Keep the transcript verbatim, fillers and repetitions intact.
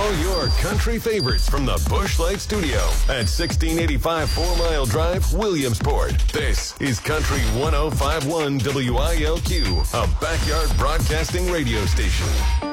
All your country favorites from the Busch Light Studio at sixteen eighty-five Four Mile Drive, Williamsport. This is Country one oh five point one W I L Q, a backyard broadcasting radio station.